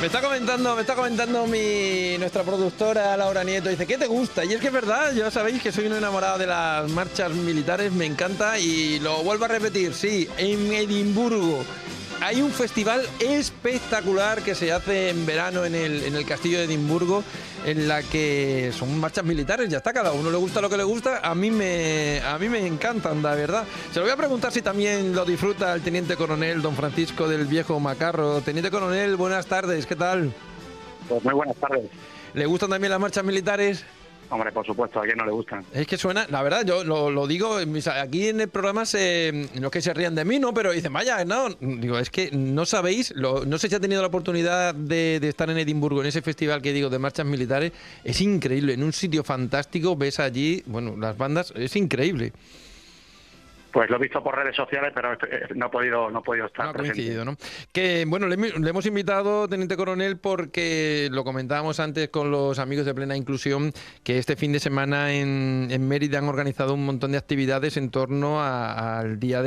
Me está comentando nuestra productora Laura Nieto. Dice, ¿qué te gusta? Y es que es verdad, ya sabéis que soy un enamorado de las marchas militares, me encanta y lo vuelvo a repetir, sí, en Edimburgo. Hay un festival espectacular que se hace en verano en el Castillo de Edimburgo, en la que son marchas militares, ya está, cada uno le gusta lo que le gusta, a mí me encantan, la verdad. Se lo voy a preguntar si también lo disfruta el teniente coronel don Francisco del Viejo Macarro. Teniente coronel, buenas tardes, ¿qué tal? Pues muy buenas tardes. ¿Le gustan también las marchas militares? Hombre, por supuesto, a quien no le gustan. Es que suena, la verdad, yo lo digo, aquí en el programa no es que se rían de mí, ¿no? Pero dicen, vaya, no, digo, es que no sabéis, no sé si ha tenido la oportunidad de estar en Edimburgo, en ese festival que digo de marchas militares, es increíble, en un sitio fantástico, ves allí, bueno, las bandas, es increíble. Pues lo he visto por redes sociales, pero no he podido estar No ha presente. coincidido, ¿no? Que, bueno, le hemos invitado, teniente coronel, porque lo comentábamos antes con los amigos de Plena Inclusión, que este fin de semana en Mérida han organizado un montón de actividades en torno al día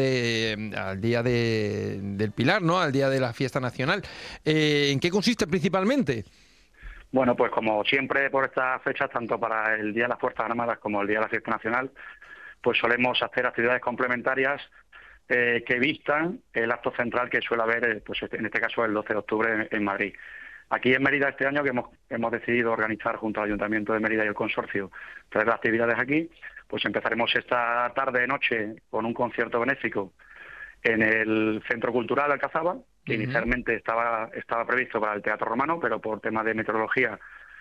del Pilar, ¿no? Al día de la fiesta nacional. ¿En qué consiste principalmente? Bueno, pues como siempre por estas fechas, tanto para el Día de las Fuerzas Armadas como el Día de la Fiesta Nacional, pues solemos hacer actividades complementarias que vistan el acto central que suele haber, pues en este caso el 12 de octubre en Madrid. Aquí en Mérida este año que hemos decidido organizar junto al Ayuntamiento de Mérida y el Consorcio tres actividades aquí, pues empezaremos esta tarde-noche con un concierto benéfico en el Centro Cultural Alcazaba, que inicialmente estaba previsto para el Teatro Romano, pero por temas de meteorología,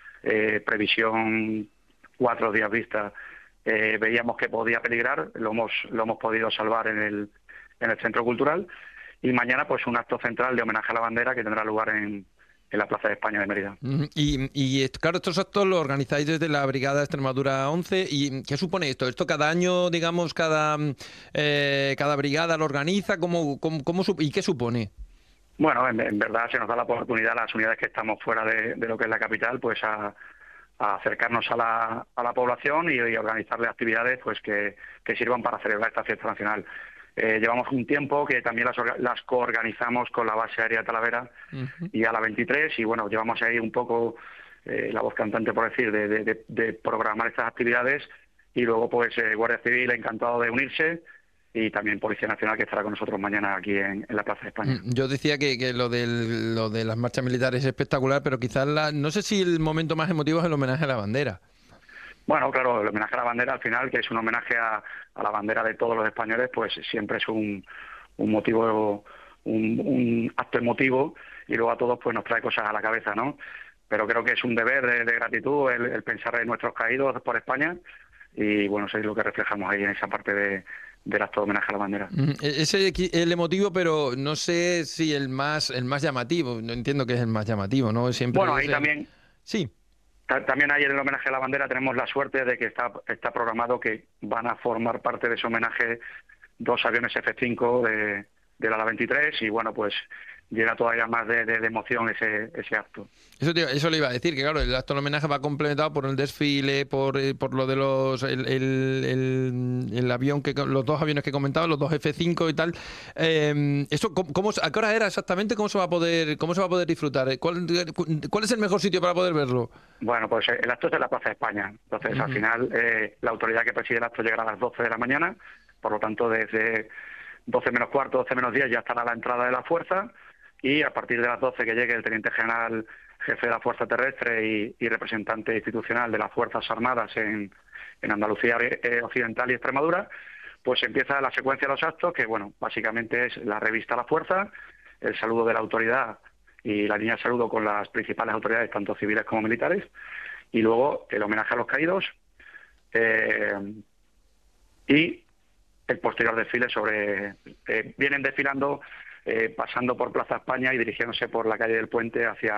previsión 4 días vista, veíamos que podía peligrar, lo hemos podido salvar en el Centro Cultural, y mañana pues un acto central de homenaje a la bandera que tendrá lugar en la Plaza de España de Mérida. Claro, estos actos los organizáis desde la Brigada Extremadura 11. ¿Y qué supone esto? ¿Esto cada año, digamos, cada brigada lo organiza? ¿Y qué supone? Bueno, en verdad se nos da la oportunidad, las unidades que estamos fuera de lo que es la capital, pues a acercarnos a la población y organizarle actividades pues que sirvan para celebrar esta fiesta nacional. Llevamos un tiempo que también las coorganizamos con la base aérea de Talavera y a la 23, y bueno, llevamos ahí un poco la voz cantante, por decir, de programar estas actividades, y luego pues Guardia Civil encantado de unirse, y también Policía Nacional, que estará con nosotros mañana aquí en la Plaza de España. Yo decía que lo de las marchas militares es espectacular, pero quizás no sé si el momento más emotivo es el homenaje a la bandera. Bueno, claro, el homenaje a la bandera al final, que es un homenaje a la bandera de todos los españoles, pues siempre es un motivo, un acto emotivo, y luego a todos pues nos trae cosas a la cabeza, ¿no? Pero creo que es un deber de gratitud el pensar en nuestros caídos por España, y bueno, eso es lo que reflejamos ahí en esa parte del acto de homenaje a la bandera. Ese es el emotivo, pero no sé si el más llamativo. No entiendo que es el más llamativo, ¿no? Siempre Bueno, ahí también. Sí. También ahí en el homenaje a la bandera tenemos la suerte de que está programado que van a formar parte de ese homenaje 2 aviones F-5 del ala 23, y bueno, pues llega todavía más de emoción ese acto. Eso le iba a decir, que claro, el acto de homenaje va complementado por el desfile, por lo de el avión, los 2 aviones que comentaba, los 2 F-5 y tal. Eso, ¿a qué hora era exactamente? ¿Cómo se va a poder disfrutar? ¿Cuál es el mejor sitio para poder verlo? Bueno, pues el acto es en la Plaza de España. Entonces, al final, la autoridad que preside el acto llegará a las 12 de la mañana. Por lo tanto, desde 12 menos cuarto, 12 menos 10 ya estará la entrada de la fuerza. Y a partir de las 12 que llegue el teniente general, jefe de la Fuerza Terrestre y representante institucional de las Fuerzas Armadas en Andalucía Occidental y Extremadura, pues empieza la secuencia de los actos, que bueno, básicamente es la revista a la fuerza, el saludo de la autoridad y la línea de saludo con las principales autoridades, tanto civiles como militares, y luego el homenaje a los caídos, y el posterior desfile vienen desfilando, pasando por Plaza España y dirigiéndose por la calle del Puente hacia